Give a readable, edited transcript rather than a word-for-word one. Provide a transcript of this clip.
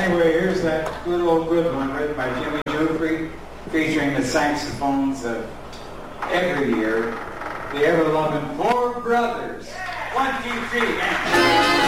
Anyway, here's that good one written by Jimmy Joffrey, featuring the saxophones of every year. The ever-loving Four Brothers. 1, 2, 3, and...